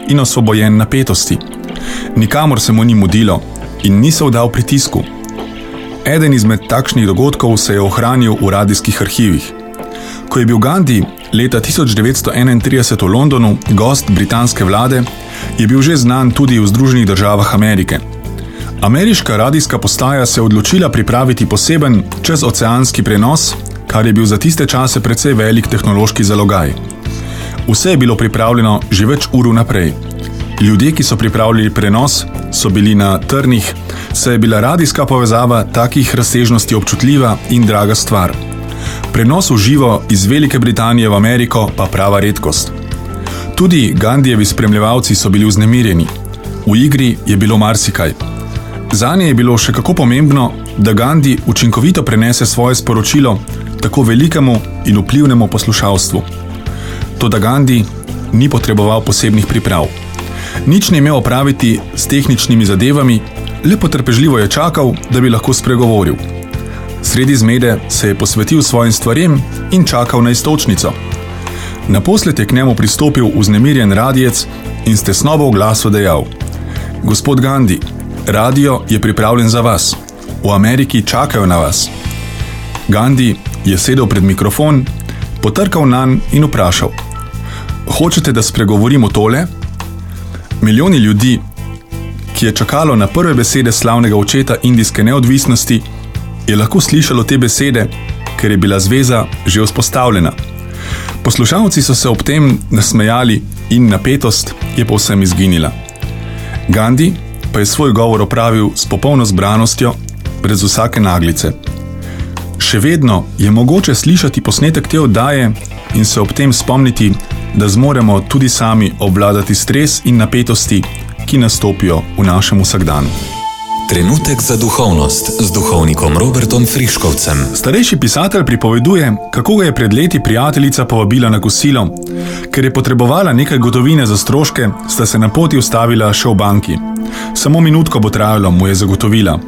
in osvobojen napetosti. Nikamor se mu ni mudilo in ni se vdal pritisku. Eden izmed takšnih dogodkov se je ohranil v radijskih arhivih. Ko je bil Gandhi leta 1931 v Londonu gost britanske vlade, je bil že znan tudi v Združenih državah Amerike. Ameriška radijska postaja se je odločila pripraviti poseben čezoceanski prenos, kar je bil za tiste čase precej velik tehnološki zalogaj. Vse je bilo pripravljeno že več ur vnaprej. Ljudje, ki so pripravljali prenos, so bili na trnih, saj je bila radijska povezava takih razsežnosti občutljiva in draga stvar. Prenos v živo iz Velike Britanije v Ameriko pa prava redkost. Tudi Gandhijevi spremljevalci so bili vznemirjeni. V igri je bilo marsikaj. Zanje je bilo še kako pomembno, da Gandhi učinkovito prenese svoje sporočilo tako velikemu in vplivnemu poslušalstvu. Toda Gandhi ni potreboval posebnih priprav. Nič ni imel opraviti s tehničnimi zadevami, le potrpežljivo je čakal, da bi lahko spregovoril. Sredi zmede se je posvetil svojim stvarem in čakal na iztočnico. Naposled je k njemu pristopil vznemirjen radijec in s tesnobo v glasu dejal: Gospod Gandhi, radio je pripravljen za vas. V Ameriki čakajo na vas. Gandhi je sedel pred mikrofon, potrkal nanj in vprašal: Hočete, da spregovorim o tole? Milijoni ljudi, ki je čakalo na prve besede slavnega očeta indijske neodvisnosti, je lahko slišalo te besede, ker je bila zveza že vzpostavljena. Poslušalci so se ob tem nasmejali in napetost je povsem izginila. Gandhi pa je svoj govor opravil s popolno zbranostjo, brez vsake naglice. Še vedno je mogoče slišati posnetek te oddaje in se ob tem spomniti, da zmoremo tudi sami obvladati stres in napetosti, ki nastopijo v našem vsakdanu. Trenutek za duhovnost z duhovnikom Robertom Friškovcem. Starejši pisatelj pripoveduje, kako ga je pred leti prijateljica povabila na kosilo. Ker je potrebovala nekaj gotovine za stroške, sta se na poti ustavila še v banki. Samo minutko bo trajalo, mu je zagotovila.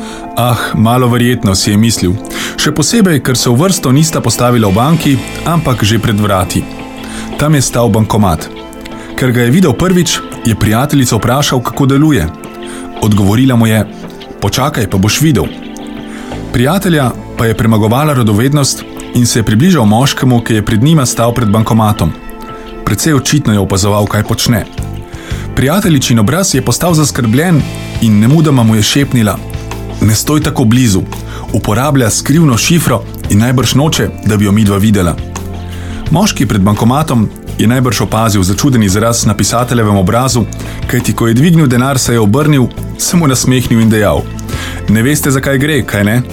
Malo verjetno, si je mislil. Še posebej, ker se v vrsto nista postavila v banki, ampak že pred vrati. Tam je stal bankomat. Ker ga je videl prvič, je prijateljico vprašal, kako deluje. Odgovorila mu je: Počakaj, pa boš videl. Prijatelja pa je premagovala radovednost in se je približal moškemu, ki je pred njima stal pred bankomatom. Precej očitno je opazoval, kaj počne. Prijateljičin obraz je postal zaskrbljen in nemudoma mu je šepnila: Ne stoj tako blizu, uporablja skrivno šifro in najbrž noče, da bi jo midva videla. Moški pred bankomatom je najbrž opazil začuden izraz na pisateljevem obrazu, kajti ko je dvignil denar, se je obrnil, se mu nasmehnil in dejal: Ne veste, zakaj gre, kaj ne?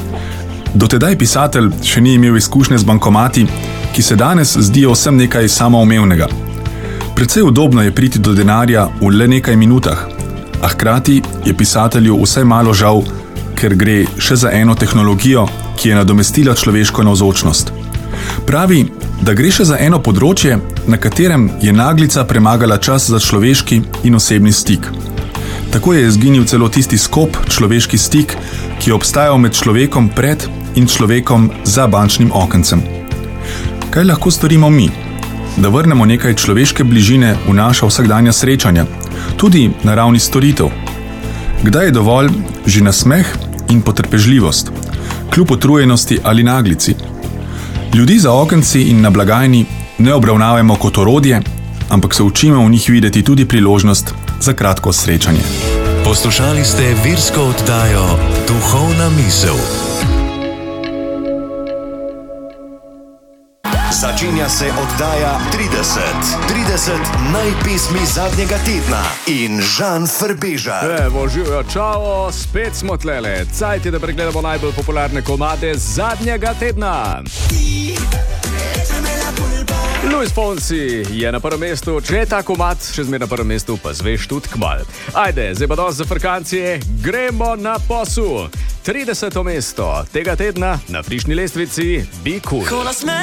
Dotedaj pisatelj še ni imel izkušnje z bankomati, ki se danes zdijo vsem nekaj samoumevnega. Precej udobno je priti do denarja v le nekaj minutah, a hkrati je pisatelju vsaj malo žal, ker gre še za eno tehnologijo, ki je nadomestila človeško navzočnost. Pravi, da gre še za eno področje, na katerem je naglica premagala čas za človeški in osebni stik. Tako je izginil celo tisti skop človeški stik, ki je obstajal med človekom pred in človekom za bančnim okencem. Kaj lahko storimo mi? Da vrnemo nekaj človeške bližine v naša vsakdanja srečanja, tudi na ravni storitev. Kdaj je dovolj že nasmeh in potrpežljivost, kljub utrujenosti ali naglici? Ljudi za okenci in na blagajni ne obravnavamo kot orodje, ampak se učimo v njih videti tudi priložnost za kratko srečanje. Poslušali ste virsko oddajo Duhovna misel. Začenja se oddaja 30 najpesmi zadnjega tedna in Žan Frbežar. Evo, živijo, čao, spet smo tlele. Cajt je, da pregledamo najbolj popularne komade zadnjega tedna. Luis Fonsi je na prvem mestu, če je ta komad še zmer na prvem mestu, pa zveš tudi kmal. Ajde, zdaj pa dosti za frkancije, gremo na posel. 30. mesto tega tedna na frišni lestvici Be Cool.